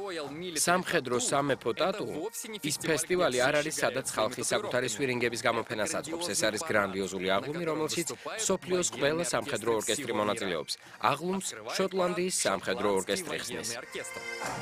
სამხედრო სამეფო ტატუ ის ფესტივალი არ არის, სადაც ხალხი საკუთარი სვირინგების გამოფენას აწყობს. ეს არის გრანდიოზული აღლუმი, რომელშიც მსოფლიოს ყველა სამხედრო ორკესტრი მონაწილეობს. აღლუმს შოტლანდიის სამხედრო ორკესტრი ხსნის.